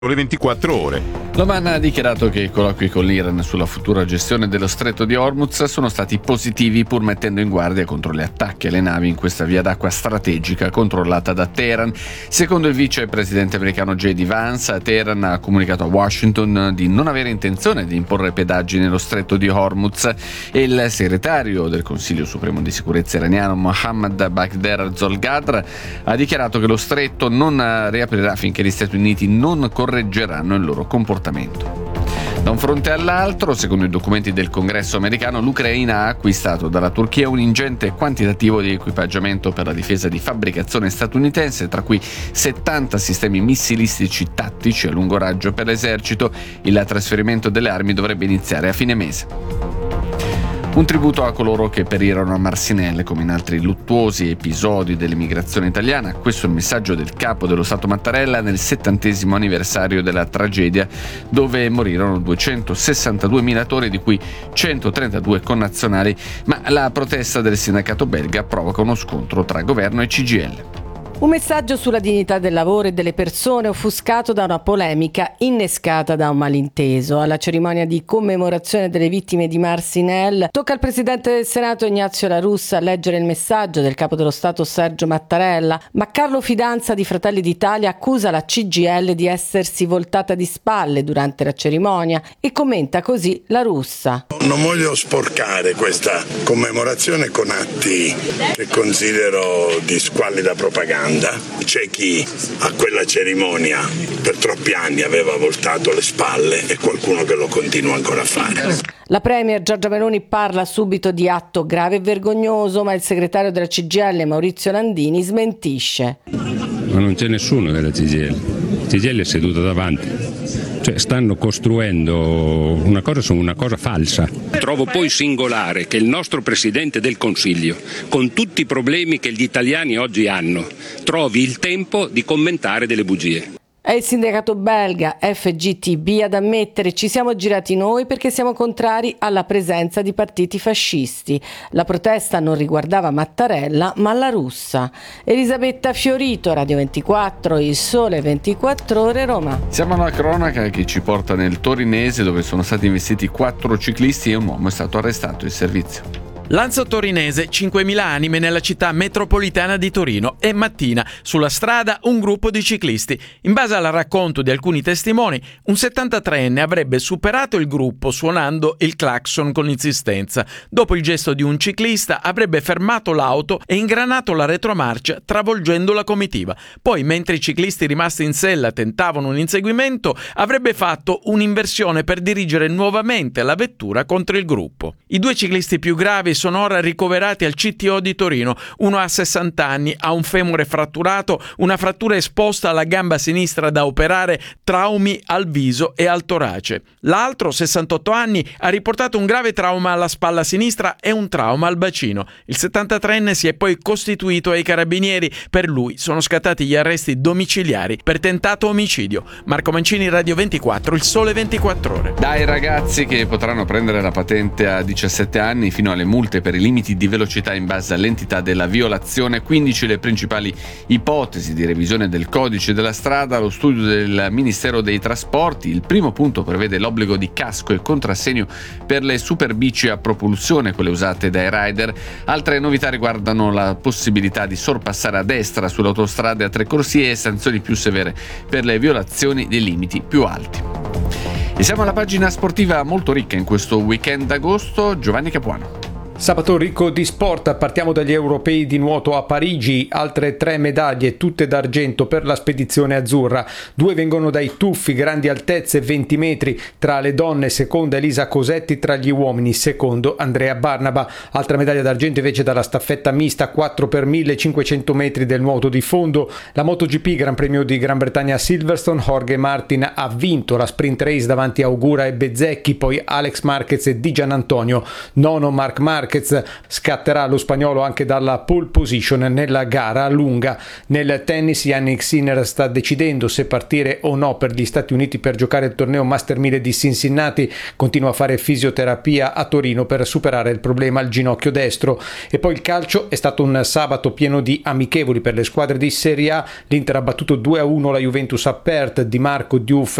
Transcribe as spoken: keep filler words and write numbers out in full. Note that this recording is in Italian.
Le ventiquattro ore. L'Oman ha dichiarato che i colloqui con l'Iran sulla futura gestione dello stretto di Hormuz sono stati positivi, pur mettendo in guardia contro gli attacchi alle navi in questa via d'acqua strategica controllata da Teheran. Secondo il vicepresidente americano J D Vance, Teheran ha comunicato a Washington di non avere intenzione di imporre pedaggi nello stretto di Hormuz, e il segretario del Consiglio Supremo di Sicurezza iraniano Mohammad Bagher Zolgadr ha dichiarato che lo stretto non riaprirà finché gli Stati Uniti non correggeranno il loro comportamento. Da un fronte all'altro, secondo i documenti del Congresso americano, l'Ucraina ha acquistato dalla Turchia un ingente quantitativo di equipaggiamento per la difesa di fabbricazione statunitense, tra cui settanta sistemi missilistici tattici a lungo raggio per l'esercito. Il trasferimento delle armi dovrebbe iniziare a fine mese. Un tributo a coloro che perirono a Marcinelle, come in altri luttuosi episodi dell'immigrazione italiana. Questo è il messaggio del capo dello Stato Mattarella nel settantesimo anniversario della tragedia, dove morirono duecentosessantadue minatori, di cui centotrentadue connazionali, ma la protesta del sindacato belga provoca uno scontro tra governo e C G I L. Un messaggio sulla dignità del lavoro e delle persone, offuscato da una polemica innescata da un malinteso. Alla cerimonia di commemorazione delle vittime di Marcinelle tocca al Presidente del Senato Ignazio La Russa leggere il messaggio del Capo dello Stato Sergio Mattarella, ma Carlo Fidanza di Fratelli d'Italia accusa la C G I L di essersi voltata di spalle durante la cerimonia e commenta così La Russa. Non voglio sporcare questa commemorazione con atti che considero di squallida propaganda. C'è chi a quella cerimonia per troppi anni aveva voltato le spalle e qualcuno che lo continua ancora a fare. La premier Giorgia Meloni parla subito di atto grave e vergognoso, ma il segretario della C G I L Maurizio Landini smentisce. Ma non c'è nessuno della C G I L. La C G I L è seduta davanti. Cioè stanno costruendo una cosa su una cosa falsa. Trovo poi singolare che il nostro Presidente del Consiglio, con tutti i problemi che gli italiani oggi hanno, trovi il tempo di commentare delle bugie. È il sindacato belga F G T B ad ammettere: ci siamo girati noi perché siamo contrari alla presenza di partiti fascisti. La protesta non riguardava Mattarella ma La Russa. Elisabetta Fiorito, Radio ventiquattro, Il Sole ventiquattro Ore, Roma. Siamo alla cronaca che ci porta nel Torinese, dove sono stati investiti quattro ciclisti e un uomo è stato arrestato in servizio. Lanzo Torinese, cinquemila anime nella città metropolitana di Torino, e mattina sulla strada un gruppo di ciclisti. In base al racconto di alcuni testimoni, un settantatreenne avrebbe superato il gruppo suonando il clacson con insistenza. Dopo il gesto di un ciclista avrebbe fermato l'auto e ingranato la retromarcia, travolgendo la comitiva. Poi, mentre i ciclisti rimasti in sella tentavano un inseguimento, avrebbe fatto un'inversione per dirigere nuovamente la vettura contro il gruppo. I due ciclisti più gravi sono ora ricoverati al C T O di Torino. Uno ha sessanta anni, ha un femore fratturato, una frattura esposta alla gamba sinistra da operare, traumi al viso e al torace. L'altro, sessantotto anni, ha riportato un grave trauma alla spalla sinistra e un trauma al bacino. Il settantatreenne si è poi costituito ai carabinieri. Per lui sono scattati gli arresti domiciliari per tentato omicidio. Marco Mancini, Radio ventiquattro, Il Sole ventiquattro Ore. Dai ragazzi che potranno prendere la patente a diciassette anni fino alle multe per i limiti di velocità in base all'entità della violazione. quindici le principali ipotesi di revisione del codice della strada. Lo studio del Ministero dei Trasporti: il primo punto prevede l'obbligo di casco e contrassegno per le superbici a propulsione, quelle usate dai rider. Altre novità riguardano la possibilità di sorpassare a destra sulle autostrade a tre corsie e sanzioni più severe per le violazioni dei limiti più alti. E siamo alla pagina sportiva molto ricca in questo weekend d'agosto. Giovanni Capuano. Sabato ricco di sport, partiamo dagli europei di nuoto a Parigi, altre tre medaglie, tutte d'argento per la spedizione azzurra. Due vengono dai tuffi, grandi altezze, venti metri, tra le donne, seconda Elisa Cosetti, tra gli uomini, secondo Andrea Barnaba. Altra medaglia d'argento invece dalla staffetta mista, quattro per millecinquecento metri del nuoto di fondo. La MotoGP, Gran Premio di Gran Bretagna a Silverstone, Jorge Martin ha vinto la sprint race davanti a Augura e Bezzecchi, poi Alex Marquez e Di Giannantonio. Nono Marc Marquez, Marquez. Scatterà lo spagnolo anche dalla pole position nella gara lunga. Nel tennis Jannik Sinner sta decidendo se partire o no per gli Stati Uniti per giocare il torneo Master mille di Cincinnati. Continua a fare fisioterapia a Torino per superare il problema al ginocchio destro. E poi il calcio: è stato un sabato pieno di amichevoli per le squadre di Serie A. L'Inter ha battuto due a uno la Juventus a Perth. Di Marco, Diouf